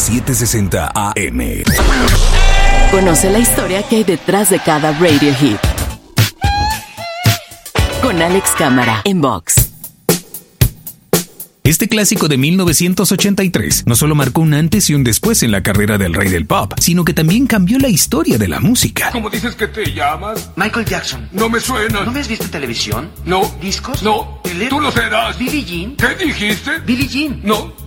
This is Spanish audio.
760 AM. Conoce la historia que hay detrás de cada radio hit. Con Alex Cámara en Vox. Este clásico de 1983 no solo marcó un antes y un después en la carrera del rey del pop, sino que también cambió la historia de la música. ¿Cómo dices que te llamas? Michael Jackson. No me suena. ¿No me has visto en televisión? No. ¿Discos? No. ¿Tele? Tú lo serás. ¿Billie Jean? ¿Qué dijiste? ¿Billie Jean? No.